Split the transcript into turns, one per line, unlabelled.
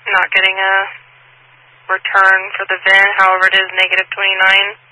not getting a return for the VIN, however it is negative 29.